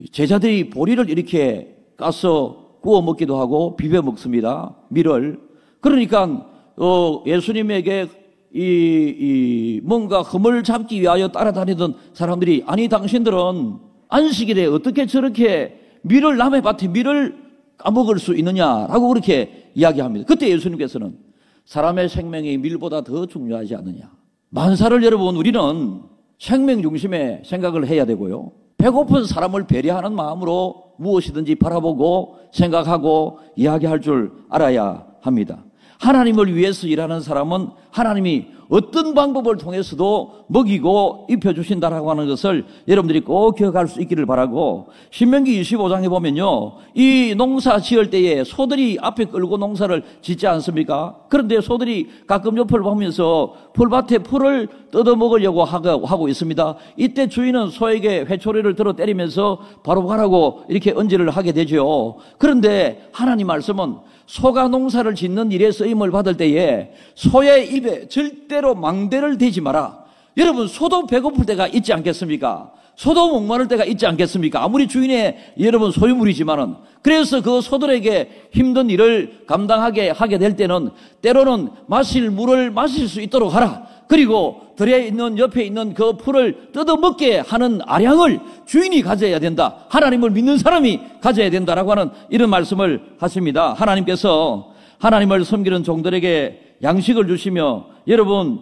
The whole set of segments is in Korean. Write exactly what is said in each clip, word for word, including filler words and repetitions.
제자들이 보리를 이렇게 까서 구워 먹기도 하고 비벼 먹습니다. 밀을. 그러니까 어, 예수님에게 이, 이 뭔가 흠을 잡기 위하여 따라다니던 사람들이 아니 당신들은 안식일에 어떻게 저렇게 밀을 남의 밭에 밀을 까먹을 수 있느냐라고 그렇게 이야기합니다. 그때 예수님께서는 사람의 생명이 밀보다 더 중요하지 않느냐. 만사를 여러분 우리는 생명 중심의 생각을 해야 되고요. 배고픈 사람을 배려하는 마음으로 무엇이든지 바라보고 생각하고 이야기할 줄 알아야 합니다. 하나님을 위해서 일하는 사람은 하나님이 어떤 방법을 통해서도 먹이고 입혀주신다라고 하는 것을 여러분들이 꼭 기억할 수 있기를 바라고, 신명기 이십오 장에 보면요, 이 농사 지을 때에 소들이 앞에 끌고 농사를 짓지 않습니까? 그런데 소들이 가끔 옆을 보면서 풀밭에 풀을 뜯어먹으려고 하고 있습니다. 이때 주인은 소에게 회초리를 들어 때리면서 바로 가라고 이렇게 언지를 하게 되죠. 그런데 하나님 말씀은 소가 농사를 짓는 일에 쓰임을 받을 때에 소의 입에 절대로 망대를 대지 마라. 여러분, 소도 배고플 때가 있지 않겠습니까? 소도 목마를 때가 있지 않겠습니까? 아무리 주인의 여러분 소유물이지만은. 그래서 그 소들에게 힘든 일을 감당하게 하게 될 때는 때로는 마실 물을 마실 수 있도록 하라. 그리고 들에 있는 옆에 있는 그 풀을 뜯어먹게 하는 아량을 주인이 가져야 된다. 하나님을 믿는 사람이 가져야 된다라고 하는 이런 말씀을 하십니다. 하나님께서 하나님을 섬기는 종들에게 양식을 주시며, 여러분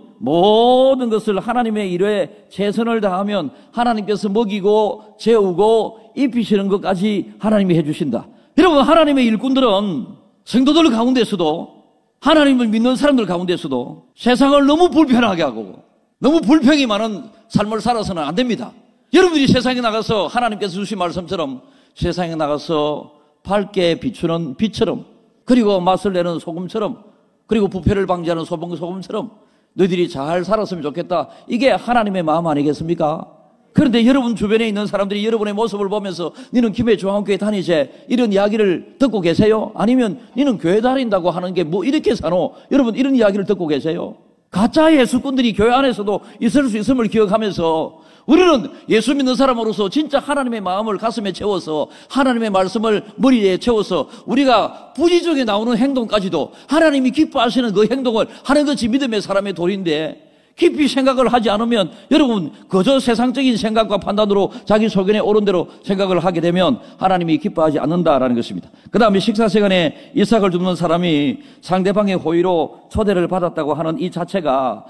모든 것을 하나님의 일에 최선을 다하면 하나님께서 먹이고 재우고 입히시는 것까지 하나님이 해주신다. 여러분, 하나님의 일꾼들은 성도들 가운데서도, 하나님을 믿는 사람들 가운데서도 세상을 너무 불편하게 하고 너무 불평이 많은 삶을 살아서는 안 됩니다. 여러분들이 세상에 나가서 하나님께서 주신 말씀처럼 세상에 나가서 밝게 비추는 빛처럼, 그리고 맛을 내는 소금처럼, 그리고 부패를 방지하는 소금처럼 너희들이 잘 살았으면 좋겠다. 이게 하나님의 마음 아니겠습니까? 그런데 여러분 주변에 있는 사람들이 여러분의 모습을 보면서 니는 김해 중앙교회 다니지, 이런 이야기를 듣고 계세요? 아니면 니는 교회 다닌다고 하는 게 뭐 이렇게 사노? 여러분 이런 이야기를 듣고 계세요? 가짜 예수꾼들이 교회 안에서도 있을 수 있음을 기억하면서 우리는 예수 믿는 사람으로서 진짜 하나님의 마음을 가슴에 채워서 하나님의 말씀을 머리에 채워서 우리가 부지중에 나오는 행동까지도 하나님이 기뻐하시는 그 행동을 하는 것이 믿음의 사람의 도리인데, 깊이 생각을 하지 않으면 여러분 그저 세상적인 생각과 판단으로 자기 소견에 옳은 대로 생각을 하게 되면 하나님이 기뻐하지 않는다라는 것입니다. 그 다음에 식사 시간에 이삭을 줍는 사람이 상대방의 호의로 초대를 받았다고 하는 이 자체가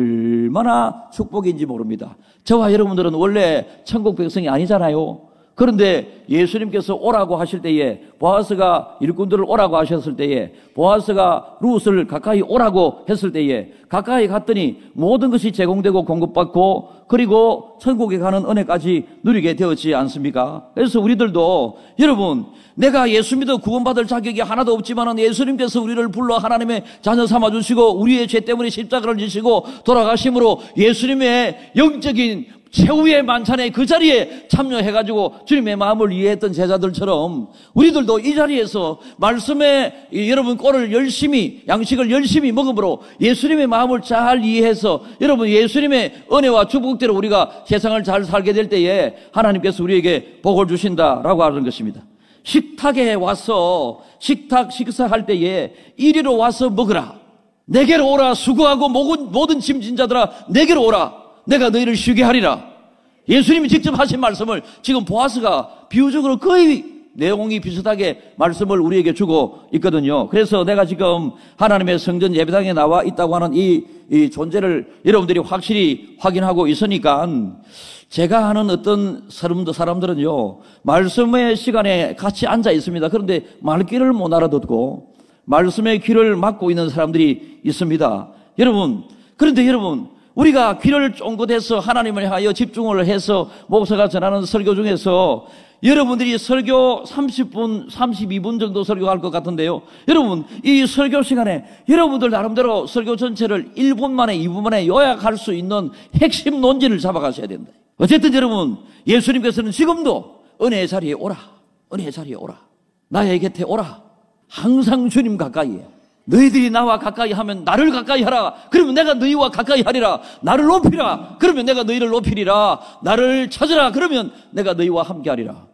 얼마나 축복인지 모릅니다. 저와 여러분들은 원래 천국 백성이 아니잖아요. 그런데 예수님께서 오라고 하실 때에, 보아스가 일꾼들을 오라고 하셨을 때에, 보아스가 룻을 가까이 오라고 했을 때에 가까이 갔더니 모든 것이 제공되고 공급받고 그리고 천국에 가는 은혜까지 누리게 되었지 않습니까? 그래서 우리들도 여러분, 내가 예수 믿어 구원받을 자격이 하나도 없지만은 예수님께서 우리를 불러 하나님의 자녀 삼아주시고 우리의 죄 때문에 십자가를 지시고 돌아가심으로 예수님의 영적인 최후의 만찬의 그 자리에 참여해가지고 주님의 마음을 이해했던 제자들처럼 우리들도 이 자리에서 말씀에 여러분 꼴을 열심히, 양식을 열심히 먹음으로 예수님의 마음을 잘 이해해서 여러분 예수님의 은혜와 축복대로 우리가 세상을 잘 살게 될 때에 하나님께서 우리에게 복을 주신다라고 하는 것입니다. 식탁에 와서 식탁 식사할 때에 이리로 와서 먹으라. 내게로 오라. 수고하고 모든, 모든 짐진 자들아 내게로 오라. 내가 너희를 쉬게 하리라. 예수님이 직접 하신 말씀을 지금 보아스가 비유적으로 거의 내용이 비슷하게 말씀을 우리에게 주고 있거든요. 그래서 내가 지금 하나님의 성전 예배당에 나와 있다고 하는 이, 이 존재를 여러분들이 확실히 확인하고 있으니까, 제가 아는 어떤 사람들, 사람들은요, 말씀의 시간에 같이 앉아 있습니다. 그런데 말귀를 못 알아듣고 말씀의 귀를 막고 있는 사람들이 있습니다. 여러분, 그런데 여러분, 우리가 귀를 쫑긋해서 하나님을 향하여 집중을 해서 목사가 전하는 설교 중에서 여러분들이 설교 삼십 분, 삼십이 분 정도 설교할 것 같은데요. 여러분, 이 설교 시간에 여러분들 나름대로 설교 전체를 일 분 만에, 이 분 만에 요약할 수 있는 핵심 논지를 잡아가셔야 된다. 어쨌든 여러분, 예수님께서는 지금도 은혜의 자리에 오라. 은혜의 자리에 오라. 나의 곁에 오라. 항상 주님 가까이에. 너희들이 나와 가까이 하면 나를 가까이 하라. 그러면 내가 너희와 가까이 하리라. 나를 높이라. 그러면 내가 너희를 높이리라. 나를 찾으라. 그러면 내가 너희와 함께 하리라.